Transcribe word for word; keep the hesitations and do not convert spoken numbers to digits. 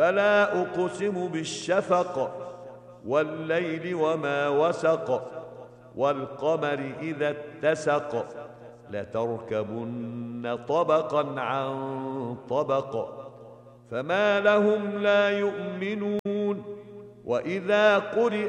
فلا أقسم بالشفق والليل وما وسق والقمر إذا اتسق لتركبن طبقا عن طبق فما لهم لا يؤمنون وإذا قرئ